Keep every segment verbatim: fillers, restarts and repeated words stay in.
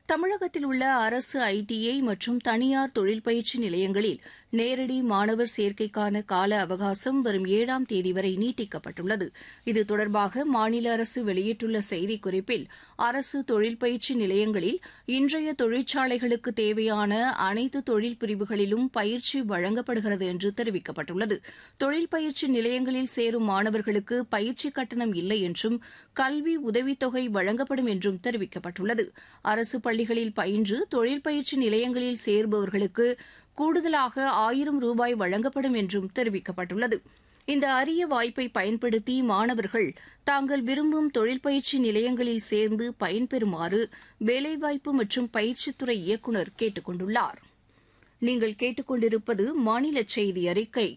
தமிழகத்தில் உள்ள அரசு ஐடிஐ மற்றும் தனியார் தொழில் பயிற்சி நிலையங்களில் நேரடி மாணவர் சேர்க்கைக்கான கால அவகாசம் வரும் ஏழாம் தேதி வரை நீட்டிக்கப்பட்டுள்ளது. இது தொடர்பாக மாநில அரசு வெளியிட்டுள்ள செய்திக்குறிப்பில், அரசு தொழில் பயிற்சி நிலையங்களில் இன்றைய தொழிற்சாலைகளுக்கு தேவையான அனைத்து தொழில் பிரிவுகளிலும் பயிற்சி வழங்கப்படுகிறது என்று தெரிவிக்கப்பட்டுள்ளது. தொழில் பயிற்சி நிலையங்களில் சேரும் மாணவர்களுக்கு பயிற்சி கட்டணம் இல்லை என்றும், கல்வி உதவித்தொகை வழங்கப்படும் என்றும் தெரிவிக்கப்பட்டுள்ளது. அரசு பள்ளிகளில் பயின்று தொழில் பயிற்சி நிலையங்களில் சேருபவர்களுக்கு கூடுதலாக ஆயிரம் ரூபாய் வழங்கப்படும் என்றும் தெரிவிக்கப்பட்டுள்ளது. இந்த அரிய வாய்ப்பை பயன்படுத்தி மாணவர்கள் தாங்கள் விரும்பும் தொழில் பயிற்சி நிலையங்களில் சேர்ந்து பயன்பெறுமாறு வேலைவாய்ப்பு மற்றும் பயிற்சித்துறை இயக்குநர் கேட்டுக் கொண்டுள்ளார். நீங்கள் கேட்டுக்கொண்டிருப்பது மாநில செய்தி அறிக்கை.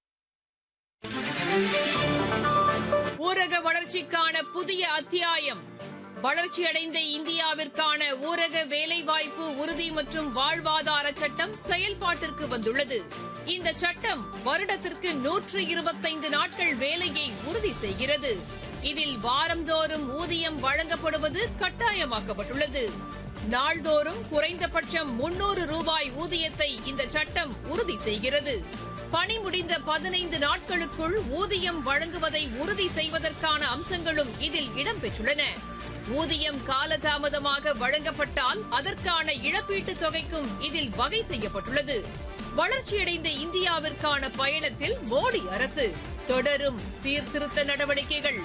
ஊரக வளர்ச்சிக்கான புதிய அத்தியாயம். வளர்ச்சியடைந்த இந்தியாவிற்கான ஊரக வேலைவாய்ப்பு உறுதி மற்றும் வாழ்வாதார சட்டம் செயல்பாட்டிற்கு வந்துள்ளது. இந்த சட்டம் வருடத்திற்கு நூற்று இருபத்தைந்து நாட்கள் வேலையை உறுதி செய்கிறது. இதில் வாரந்தோறும் ஊதியம் வழங்கப்படுவது கட்டாயமாக்கப்பட்டுள்ளது. நாள்தோறும் குறைந்தபட்சம் முன்னூறு ரூபாய் ஊதியத்தை இந்த சட்டம் உறுதி செய்கிறது. பணி முடிந்த பதினைந்து நாட்களுக்குள் ஊதியம் வழங்குவதை உறுதி செய்வதற்கான அம்சங்களும் இதில் இடம்பெற்றுள்ளன. ஊதியம் காலதாமதமாக வழங்கப்பட்டால் அதற்கான இழப்பீட்டுத் தொகைக்கும் இதில் வகை செய்யப்பட்டுள்ளது. வளர்ச்சியடைந்த இந்தியாவிற்கான பயணத்தில் மோடி அரசு தொடரும் சீர்திருத்த நடவடிக்கைகள்.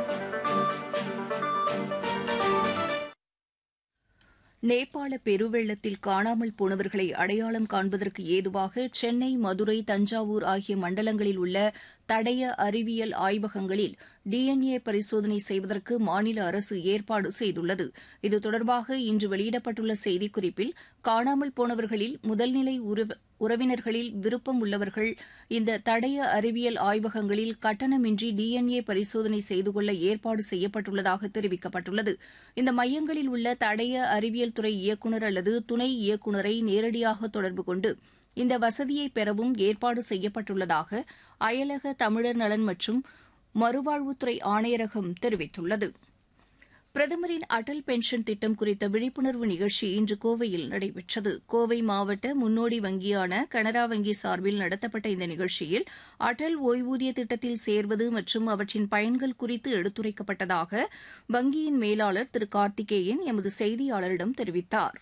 நேபாள பெருவெள்ளத்தில் காணாமல் போனவர்களை அடையாளம் காண்பதற்கு ஏதுவாக சென்னை, மதுரை, தஞ்சாவூர் ஆகிய மண்டலங்களில் உள்ள தடய அறிவியல் ஆய்வகங்களில் டிஎன்ஏ பரிசோதனை செய்வதற்கு மாநில அரசு ஏற்பாடு செய்துள்ளது. இது தொடர்பாக இன்று வெளியிடப்பட்டுள்ள செய்திக்குறிப்பில், காணாமல் போனவர்களில் முதல்நிலை உறவினர்களில் விருப்பம் உள்ளவர்கள் இந்த தடய அறிவியல் ஆய்வகங்களில் கட்டணமின்றி டிஎன்ஏ பரிசோதனை செய்து கொள்ள ஏற்பாடு செய்யப்பட்டுள்ளதாக தெரிவிக்கப்பட்டுள்ளது. இந்த மையங்களில் உள்ள தடய அறிவியல் துறை இயக்குநர் அல்லது துணை இயக்குநரை நேரடியாக தொடர்பு கொண்டு இந்த வசதியை பெறவும் ஏற்பாடு செய்யப்பட்டுள்ளதாக அயலக தமிழர் நலன் மற்றும் மறுவாழ்வுத்துறை ஆணையரகம் தெரிவித்துள்ளது. பிரதமரின் அடல் பென்ஷன் திட்டம் குறித்த விழிப்புணர்வு நிகழ்ச்சி இன்று கோவையில் நடைபெற்றது. கோவை மாவட்ட முன்னோடி வங்கியான கனரா வங்கி சார்பில் நடத்தப்பட்ட இந்த நிகழ்ச்சியில் அடல் ஓய்வூதிய திட்டத்தில் சேர்வது மற்றும் அவற்றின் பயன்கள் குறித்து எடுத்துரைக்கப்பட்டதாக வங்கியின் மேலாளர் திரு கார்த்திகேயன் எமது செய்தியாளரிடம் தெரிவித்தார்.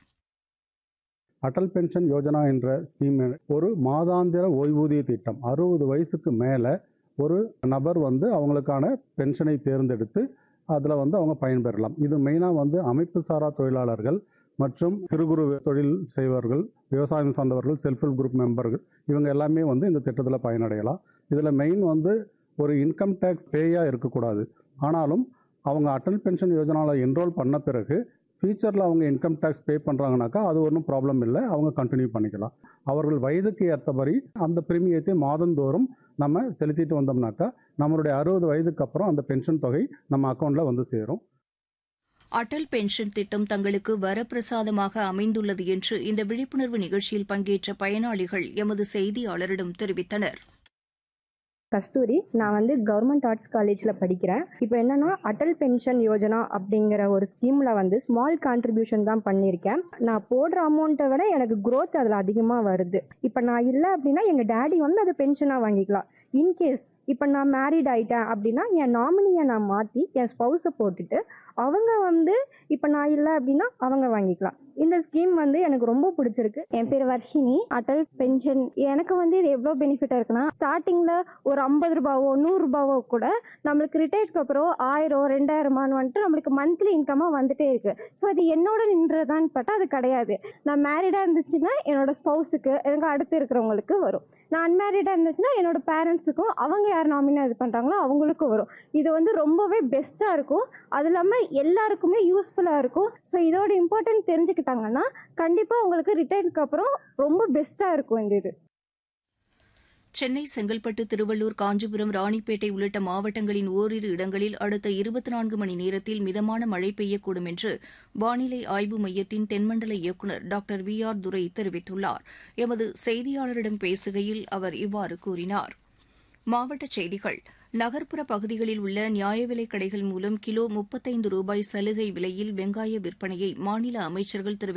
அடல் பென்ஷன் யோஜனா என்ற ஸ்கீம் ஒரு மாதாந்திர ஓய்வூதிய திட்டம். அறுபது வயசுக்கு மேலே ஒரு நபர் வந்து அவங்களுக்கான பென்ஷனை தேர்ந்தெடுத்து அதில் வந்து அவங்க பயன்பெறலாம். இது மெயினாக வந்து அமைப்பு சாரா தொழிலாளர்கள் மற்றும் சிறு குறு தொழில் செய்வர்கள், விவசாயம் சார்ந்தவர்கள், செல்ஃப் ஹெல்ப் குரூப் மெம்பர்கள், இவங்க எல்லாமே வந்து இந்த திட்டத்தில் பயனடையலாம். இதில் மெயின் வந்து ஒரு இன்கம் டேக்ஸ் பேயாக இருக்கக்கூடாது. ஆனாலும் அவங்க அடல் பென்ஷன் யோஜனாவில் என்ரோல் பண்ண பிறகு ஃபியூச்சரில் அவங்க இன்கம் டேக்ஸ் பே பண்ணுறாங்கனாக்கா அது ஒன்றும் ப்ராப்ளம் இல்லை, அவங்க கண்டினியூ பண்ணிக்கலாம். அவர்கள் வயதுக்கு ஏற்றபடி அந்த பிரீமியத்தை மாதந்தோறும் நம்ம செலுத்திட்டு வந்தோம்னாக்கா நம்மளுடைய அறுபது வயதுக்கு அப்புறம் அந்த பென்ஷன் தொகை நம்ம அக்கௌண்ட்டில் வந்து சேரும். அடல் பென்ஷன் திட்டம் தங்களுக்கு வரப்பிரசாதமாக அமைந்துள்ளது என்று இந்த விழிப்புணர்வு நிகழ்ச்சியில் பங்கேற்ற பயனாளிகள் எமது செய்தியாளரிடம் தெரிவித்தனர். கஸ்தூரி, நான் வந்து கவர்மெண்ட் ஆர்ட்ஸ் காலேஜில் படிக்கிறேன். இப்போ என்னன்னா அடல் பென்ஷன் யோஜனா அப்படிங்கிற ஒரு ஸ்கீமில் வந்து ஸ்மால் கான்ட்ரிபியூஷன் தான் பண்ணியிருக்கேன். நான் போடுற அமௌண்ட்டை விட எனக்கு க்ரோத் அதில் அதிகமாக வருது. இப்போ நான் இல்லை அப்படின்னா எங்கள் டேடி வந்து அது பென்ஷனாக வாங்கிக்கலாம். இன்கேஸ் இப்போ நான் மேரிட் ஆகிட்டேன் அப்படின்னா என் நாமினியை நான் மாற்றி என் ஸ்பௌஸை போட்டுட்டு அவங்க வந்து இப்போ நான் இல்லை அப்படின்னா அவங்க வாங்கிக்கலாம். இந்த ஸ்கீம் வந்து எனக்கு ரொம்ப பிடிச்சிருக்கு. என் பேர் வர்ஷினி. அடல் பென்ஷன் எனக்கு வந்து இது எவ்வளோ பெனிஃபிட்டாக இருக்குன்னா, ஸ்டார்டிங்கில் ஒரு ஐம்பது ரூபாவோ நூறு ரூபாவோ கூட நம்மளுக்கு ரிட்டையர்டுக்கு அப்புறம் ஆயிரம் ரெண்டாயிரமானு வந்துட்டு நம்மளுக்கு மந்த்லி இன்கமாக வந்துட்டே இருக்கு. ஸோ அது என்னோட நின்றதான்னு பார்த்தா அது கிடையாது. நான் மேரிடாக இருந்துச்சுன்னா என்னோட ஸ்பௌஸுக்கு, எனக்கு அடுத்து இருக்கிறவங்களுக்கு வரும். நான் அன்மேரிடாக இருந்துச்சுன்னா என்னோட பேரண்ட்ஸுக்கும், அவங்க யார் நாமினா இது பண்ணுறாங்களோ அவங்களுக்கும் வரும். இது வந்து ரொம்பவே பெஸ்ட்டாக இருக்கும். அது இல்லாமல் எல்லாருக்குமே யூஸ்ஃபுல்லாக இருக்கும். ஸோ இதோட இம்பார்ட்டன்ட் தெரிஞ்சுக்கிட்டாங்கன்னா கண்டிப்பாக உங்களுக்கு ரிட்டையர்டுக்கு அப்புறம் ரொம்ப பெஸ்ட்டாக இருக்கும் இந்த இது. சென்னை, செங்கல்பட்டு, திருவள்ளூர், காஞ்சிபுரம், ராணிப்பேட்டை உள்ளிட்ட மாவட்டங்களின் ஓரிரு இடங்களில் அடுத்த இருபத்தி நான்கு மணி நேரத்தில் மிதமான மழை பெய்யக்கூடும் என்று வானிலை ஆய்வு மையத்தின் தென்மண்டல இயக்குநர் டாக்டர் வி ஆர் துரை தெரிவித்துள்ளார். எமது செய்தியாளரிடம் பேசுகையில் அவர் இவ்வாறு கூறினார். மாவட்டச் செய்திகள். நகர்ப்புற பகுதிகளில் உள்ள நியாய விலைக் கடைகள் மூலம் கிலோ முப்பத்தைந்து ரூபாய் சலுகை விலையில் வெங்காய விற்பனையை மாநில அமைச்சர்கள் திரு